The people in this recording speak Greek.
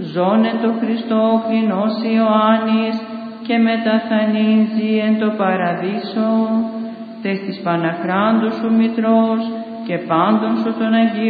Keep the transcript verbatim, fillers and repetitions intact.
ζώνε το Χριστό κλινός Ιωάννης και μεταθανίζει εν το παραδείσο, τες της Παναχράντου σου Μητρός και πάντων σου των Αγίων